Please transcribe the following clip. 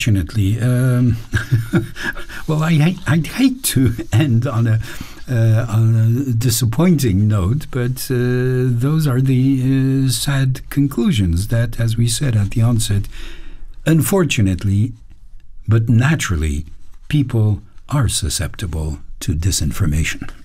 Unfortunately, well, I'd hate to end on a disappointing note, but those are the sad conclusions that, as we said at the onset, unfortunately, but naturally, people are susceptible to disinformation.